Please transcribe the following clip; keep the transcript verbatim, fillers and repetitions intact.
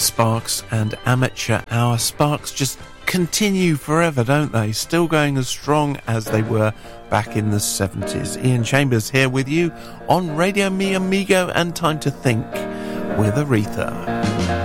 Sparks and Amateur Hour. Sparks just continue forever, don't they? Still going as strong as they were back in the seventies. Ian Chambers here with you on Radio Mi Amigo and Time to Think with Aretha.